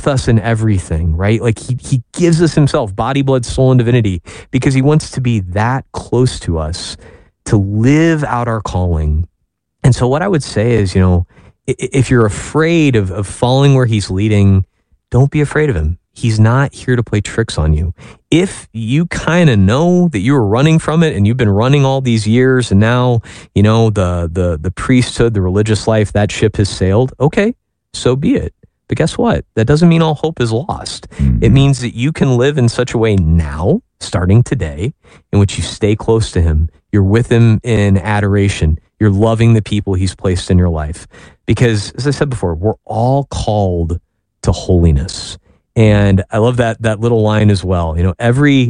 with us in everything, right? Like he gives us himself, body, blood, soul, and divinity, because he wants to be that close to us to live out our calling. And so what I would say is, if you're afraid of following where he's leading, don't be afraid of him. He's not here to play tricks on you. If you kind of know that you were running from it and you've been running all these years and now, the priesthood, the religious life, that ship has sailed, okay, so be it. But guess what? That doesn't mean all hope is lost. It means that you can live in such a way now, starting today, in which you stay close to him. You're with him in adoration. You're loving the people he's placed in your life. Because, as I said before, we're all called to holiness. And I love that little line as well. Every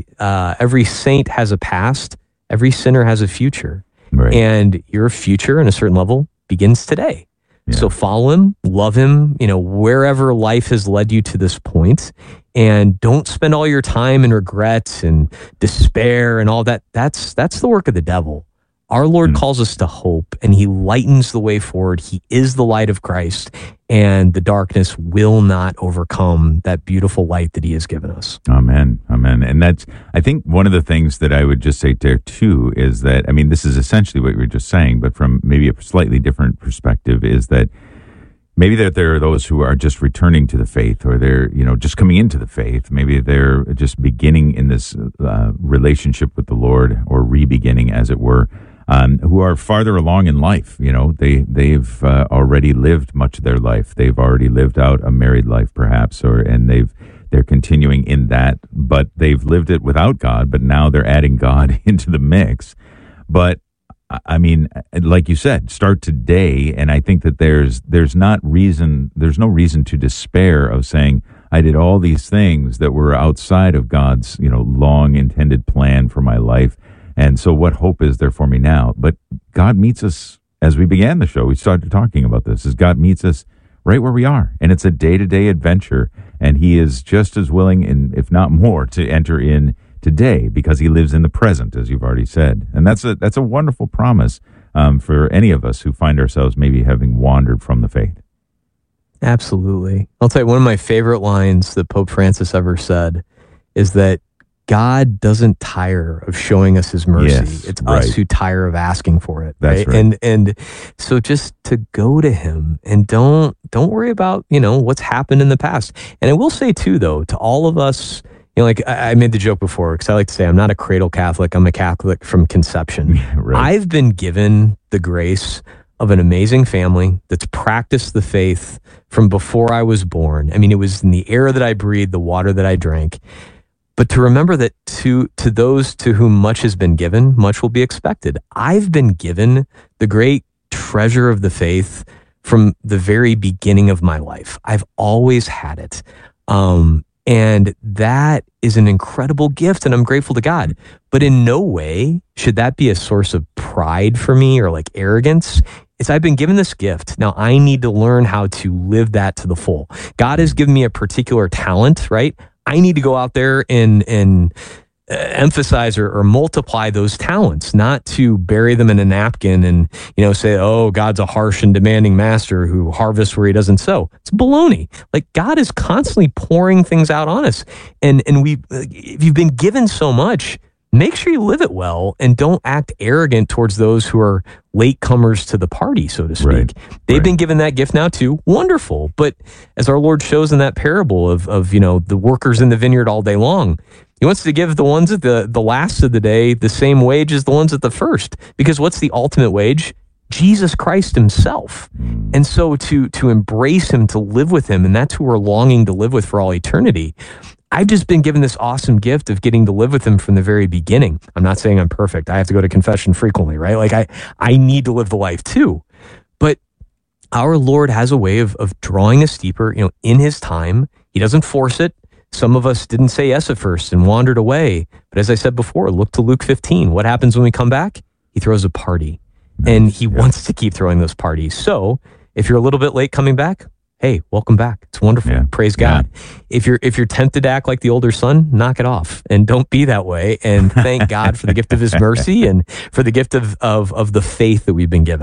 saint has a past. Every sinner has a future. Right. And your future, in a certain level, begins today. Yeah. So follow him, love him, wherever life has led you to this point. And don't spend all your time in regret and despair and all that. That's the work of the devil. Our Lord calls us to hope, and he lightens the way forward. He is the light of Christ, and the darkness will not overcome that beautiful light that he has given us. Amen. Amen. And I think one of the things that I would just say there too is that, this is essentially what you were just saying, but from maybe a slightly different perspective, is that maybe that there are those who are just returning to the faith, or they're, just coming into the faith. Maybe they're just beginning in this relationship with the Lord, or re-beginning, as it were. Who are farther along in life. They've already lived much of their life. They've already lived out a married life, perhaps, and they're continuing in that, but they've lived it without God. But now they're adding God into the mix. But like you said, start today, and I think that there's no reason to despair of saying, I did all these things that were outside of God's long intended plan for my life. And so what hope is there for me now? But God meets us, as we began the show, we started talking about this, is God meets us right where we are. And it's a day-to-day adventure. And he is just as willing, and if not more, to enter in today, because he lives in the present, as you've already said. And that's a wonderful promise for any of us who find ourselves maybe having wandered from the faith. Absolutely. I'll tell you, one of my favorite lines that Pope Francis ever said is that God doesn't tire of showing us his mercy. Yes, it's right. us who tire of asking for it. That's right. And so just to go to him, and don't worry about, what's happened in the past. And I will say too, though, to all of us, I made the joke before, because I like to say I'm not a cradle Catholic. I'm a Catholic from conception. Right. I've been given the grace of an amazing family that's practiced the faith from before I was born. It was in the air that I breathed, the water that I drank. But to remember that to those to whom much has been given, much will be expected. I've been given the great treasure of the faith from the very beginning of my life. I've always had it. And that is an incredible gift, and I'm grateful to God. But in no way should that be a source of pride for me, or like arrogance. I've been given this gift. Now I need to learn how to live that to the full. God has given me a particular talent, right? I need to go out there and emphasize or multiply those talents, not to bury them in a napkin and, say, oh, God's a harsh and demanding master who harvests where he doesn't sow. It's baloney. Like, God is constantly pouring things out on us. And if you've been given so much, make sure you live it well, and don't act arrogant towards those who are latecomers to the party, so to speak. Right. They've been given that gift now too. Wonderful. But as our Lord shows in that parable of the workers in the vineyard all day long, he wants to give the ones at the last of the day the same wage as the ones at the first. Because what's the ultimate wage? Jesus Christ himself. And so to embrace him, to live with him, and that's who we're longing to live with for all eternity. I've just been given this awesome gift of getting to live with him from the very beginning. I'm not saying I'm perfect. I have to go to confession frequently, right? Like I need to live the life too. But our Lord has a way of drawing us deeper, in his time. He doesn't force it. Some of us didn't say yes at first and wandered away. But as I said before, look to Luke 15. What happens when we come back? He throws a party. And he wants to keep throwing those parties. So if you're a little bit late coming back, hey, welcome back. It's wonderful. Yeah. Praise God. Yeah. If you're tempted to act like the older son, knock it off and don't be that way. And thank God for the gift of his mercy and for the gift of the faith that we've been given.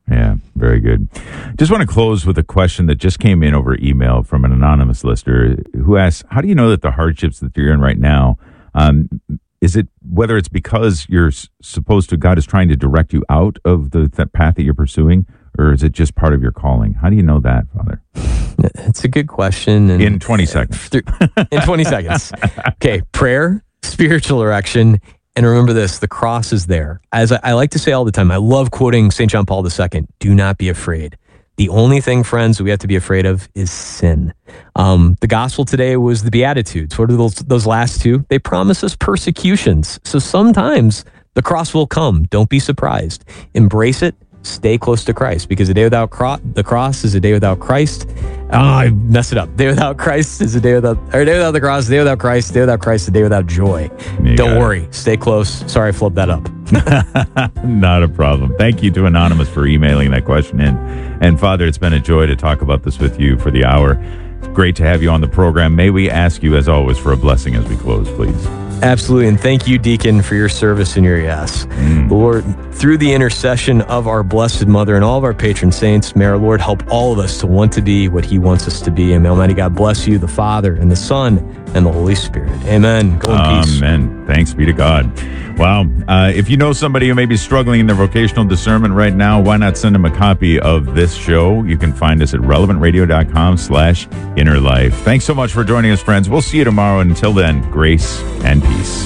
Yeah, very good. Just want to close with a question that just came in over email from an anonymous listener who asks, how do you know that the hardships that you're in right now, is it whether it's because you're supposed to, God is trying to direct you out of that path that you're pursuing, or is it just part of your calling? How do you know that, Father? It's a good question. And in 20 seconds. In 20 seconds. Okay, prayer, spiritual erection, and remember this, the cross is there. As I like to say all the time, I love quoting St. John Paul II, do not be afraid. The only thing, friends, we have to be afraid of is sin. The gospel today was the Beatitudes. What are those last two? They promise us persecutions. So sometimes the cross will come. Don't be surprised. Embrace it. Stay close to Christ, because a day without the cross is a day without Christ. I messed it up. Day without Christ is a day without the cross, a day without Christ, day without Christ, a day without joy. Don't worry. Stay close. Sorry, I flubbed that up. Not a problem. Thank you to Anonymous for emailing that question in. And Father, it's been a joy to talk about this with you for the hour. It's great to have you on the program. May we ask you, as always, for a blessing as we close, please. Absolutely. And thank you, Deacon, for your service and your yes. The Lord, through the intercession of our Blessed Mother and all of our patron saints, may our Lord help all of us to want to be what he wants us to be. And may Almighty God bless you, the Father and the Son and the Holy Spirit. Amen. Go in peace. Amen. Thanks be to God. Wow. If you know somebody who may be struggling in their vocational discernment right now, why not send them a copy of this show? You can find us at relevantradio.com/innerlife. Thanks so much for joining us, friends. We'll see you tomorrow. And until then, grace and peace.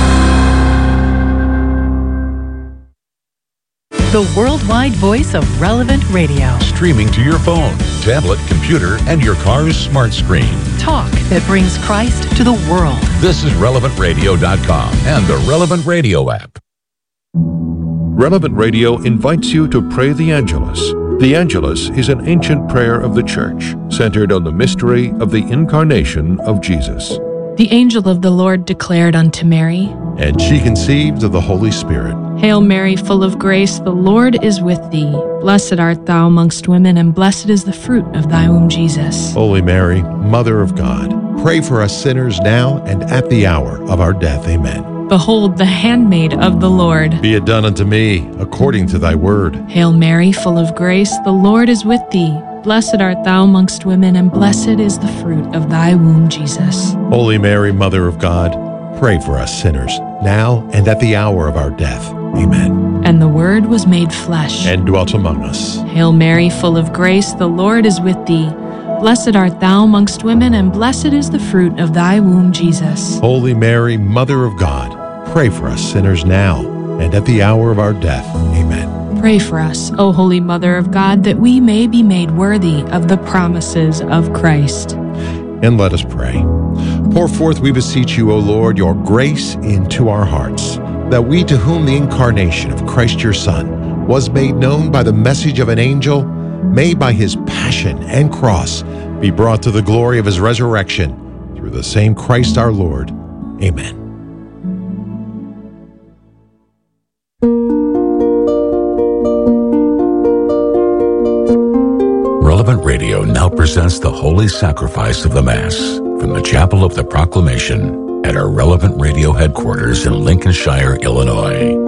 The worldwide voice of Relevant Radio. Streaming to your phone, tablet, computer, and your car's smart screen. Talk that brings Christ to the world. This is relevantradio.com and the Relevant Radio app. Relevant Radio invites you to pray the Angelus. The Angelus is an ancient prayer of the Church, centered on the mystery of the incarnation of Jesus. The angel of the Lord declared unto Mary, And she conceived of the Holy Spirit. Hail Mary, full of grace, the Lord is with thee. Blessed art thou amongst women, and blessed is the fruit of thy womb, Jesus. Holy Mary, Mother of God, pray for us sinners now and at the hour of our death. Amen. Behold, the handmaid of the Lord. Be it done unto me according to thy word. Hail Mary, full of grace, the Lord is with thee. Blessed art thou amongst women, and blessed is the fruit of thy womb, Jesus. Holy Mary, Mother of God, pray for us sinners, now and at the hour of our death. Amen. And the Word was made flesh, and dwelt among us. Hail Mary, full of grace, the Lord is with thee. Blessed art thou amongst women, and blessed is the fruit of thy womb, Jesus. Holy Mary, Mother of God, pray for us sinners now and at the hour of our death. Amen. Pray for us, O Holy Mother of God, that we may be made worthy of the promises of Christ. And let us pray. Pour forth, we beseech you, O Lord, your grace into our hearts, that we, to whom the incarnation of Christ your Son was made known by the message of an angel, may by his passion and cross be brought to the glory of his resurrection, through the same Christ our Lord. Amen. Relevant Radio now presents the Holy Sacrifice of the Mass from the Chapel of the Proclamation at our Relevant Radio headquarters in Lincolnshire, Illinois.